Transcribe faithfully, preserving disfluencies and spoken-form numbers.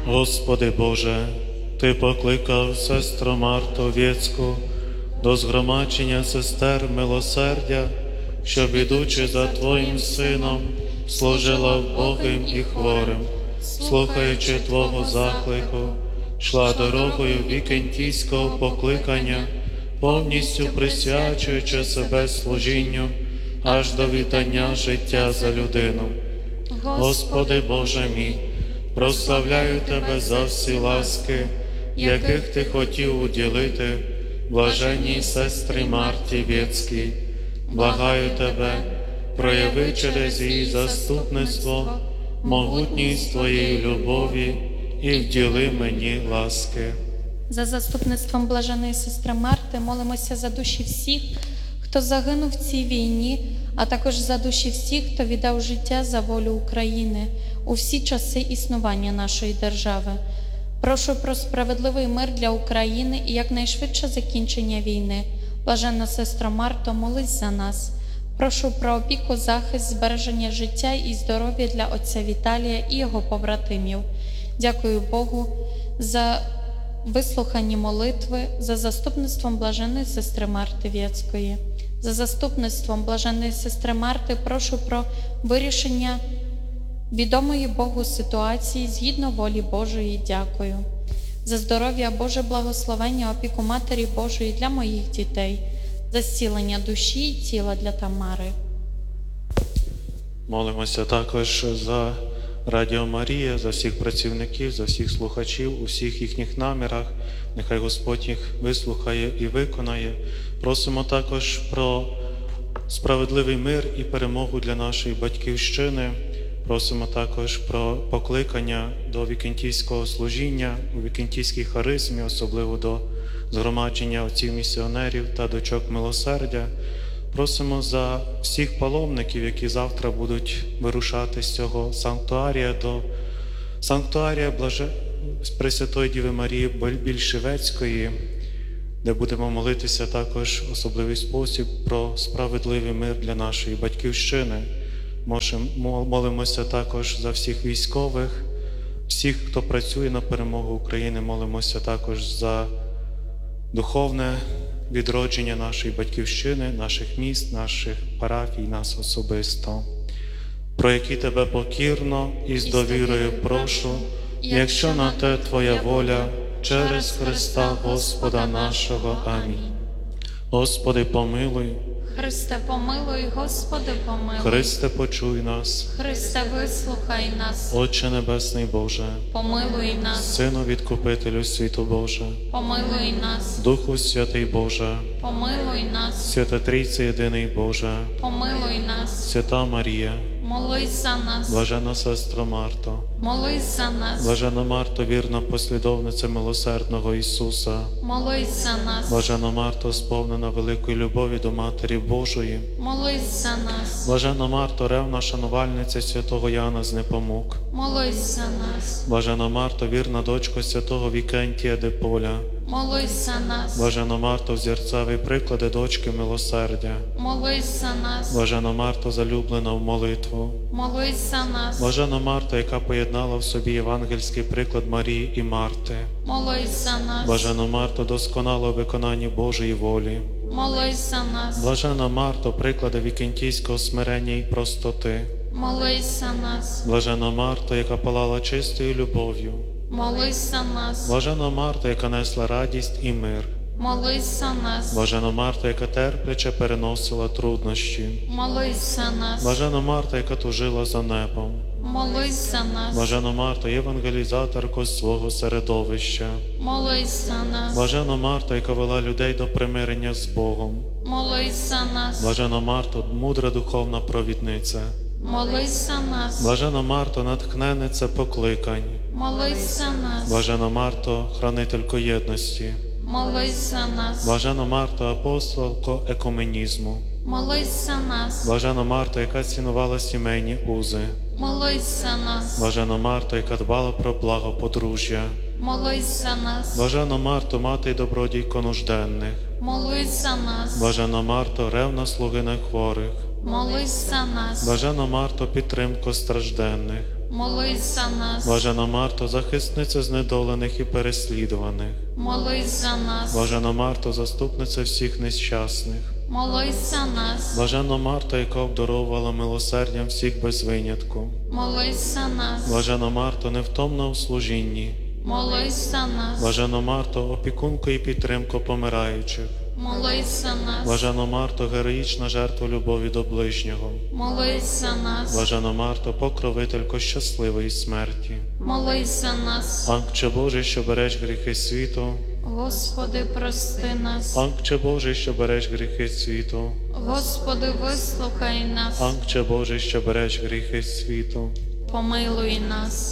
Господи Боже, Ти покликав сестру Марту Вєцьку до згромадження сестер милосердя, щоб, ідучи за Твоїм Сином, служила вбогим і хворим, слухаючи Твого заклику, йшла дорогою вікентійського покликання, повністю присвячуючи себе служінню, аж до віддання життя за людину. Господи Боже мій, прославляю Тебе за всі ласки, яких Ти хотів уділити блаженній сестрі Марті Вєцькій. Благаю Тебе, прояви через її заступництво могутність Твоєї любові і вділи мені ласки. За заступництвом блаженої сестри Марти молимося за душі всіх, хто загинув в цій війні, а також за душі всіх, хто віддав життя за волю України у всі часи існування нашої держави. Прошу про справедливий мир для України і якнайшвидше закінчення війни. Блаженна сестра Марто, молись за нас. Прошу про опіку, захист, збереження життя і здоров'я для отця Віталія і його побратимів. Дякую Богу за вислухані молитви, за заступництвом блаженної сестри Марти Вєцької. За заступництвом блаженної сестри Марти прошу про вирішення відомої Богу ситуації згідно волі Божої. Дякую. За здоров'я, Боже благословення, опіку Матері Божої для моїх дітей, за зцілення душі і тіла для Тамари. Молимося також за Радіо Марія, за всіх працівників, за всіх слухачів, у всіх їхніх намірах. Нехай Господь їх вислухає і виконає. Просимо також про справедливий мир і перемогу для нашої Батьківщини. Просимо також про покликання до вікентійського служіння, у вікентійській харизмі, особливо до згромадження отців-місіонерів та дочок милосердя. Просимо за всіх паломників, які завтра будуть вирушати з цього санктуарія до санктуарія Блаже... Пресвятої Діви Марії Більшівецької, де будемо молитися також в особливий спосіб про справедливий мир для нашої Батьківщини. Молимося також за всіх військових, всіх, хто працює на перемогу України. Молимося також за духовне відродження нашої Батьківщини, наших міст, наших парафій, нас особисто, про які Тебе покірно і з довірою прошу, якщо на те Твоя воля, через Христа Господа нашого. Амінь. Господи, помилуй. Христе, помилуй, Господи, помилуй. Христе, почуй нас. Христе, вислухай нас. Отче Небесний Боже, Помилуй нас. Сину Відкупителю світу Боже, Помилуй нас. Духу Святий Боже, Помилуй нас. Свята Трійця єдиний Боже, Помилуй нас. Свята Марія, Молись за нас. блаженна сестра Марто, Молись за нас. блаженна Марто, вірна послідовниця милосердного Ісуса, Молись за нас. блаженна Марто, сповнена великої любові до Матері Божої, Молись за нас. блаженна Марто, ревна шанувальниця святого Яна з Непомук, Молись за нас. блаженна Марто, вірна дочка святого Вікентія де Поля, Молись за нас. блаженна Марто, взірцевий приклади дочки милосердя, Молись за нас. блаженна Марто, залюблена в молитву, Молись за нас. блаженна Марта, яка поєднала в собі євангельський приклад Марії і Марти, Молись за нас. блаженна Марто, досконало в виконанні Божої волі, Молись за нас. блаженна Марто, приклади вікентійського смирення і простоти, Молись за нас. блаженна Марто, яка палала чистою любов'ю, Молись за нас. блаженна Марто, яка несла радість і мир, Молись за нас. блаженна Марта, яка терпляче переносила труднощі, Молись за нас. блаженна Марта, яка тужила за небом, Молись за нас. блаженна Марта, євангелізаторко свого середовища, Молись за нас. блаженна Марта, яка вела людей до примирення з Богом, Молись за нас. блаженна Марто, мудра духовна провідниця, Молись за нас. блаженна Марто, натхненниця покликань, Молись за нас. блаженна Марто, хранителько єдності, Молись за нас. блаженна Марто, апостолко екуменізму, Молись за нас. блаженна Марто, яка цінувала сімейні узи, Молись за нас. блаженна Марто, яка дбала про благо подружжя, Молись за нас. блаженна Марто, мати й добродійко нужденних, Молись за нас. блаженна Марто, ревна слугиня хворих, Молись за нас. блаженна Марто, підтримко стражденних, молись за нас. Блажена Марто, захисниця знедолених і переслідуваних. Молись за нас. Блажена Марто, заступниця всіх нещасних. Молись за нас. Блажена Марта, яка обдаровувала милосердям всіх без винятку. Молись за нас. Блажена Марто, невтомна у служінні. Молись за нас. Блажена Марто, опікунко і підтримко помираючих. Молись за нас. Блажена Марто, героїчна жертва любові до ближнього. Молись за нас. Блажена Марто, покровителько щасливої смерті. Молись за нас. Ангче Божий, що береш гріхи світу. Господи, прости нас. Ангче Божий, що береш гріхи світу. Господи, вислухай нас. Ангче Божий, що береш гріхи світу. Помилуй нас.